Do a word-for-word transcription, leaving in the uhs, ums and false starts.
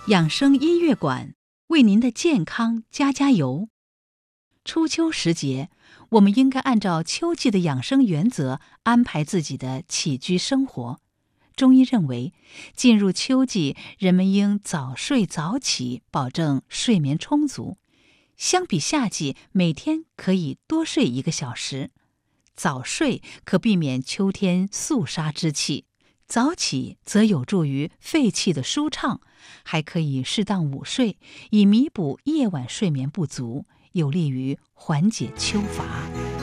养生音乐馆为您的健康加加油。初秋时节，我们应该按照秋季的养生原则安排自己的起居生活。中医认为，进入秋季，人们应早睡早起，保证睡眠充足。相比夏季，每天可以多睡一个小时。早睡可避免秋天肃杀之气，早起则有助于肺气的舒畅，还可以适当午睡，以弥补夜晚睡眠不足，有利于缓解秋乏。